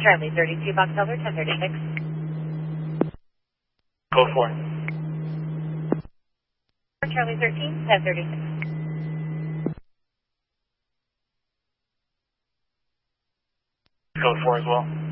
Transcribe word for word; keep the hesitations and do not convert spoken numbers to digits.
Charlie thirty-two, Box Elder, ten thirty-six. Code four. Charlie thirteen, ten thirty-six. Code four as well.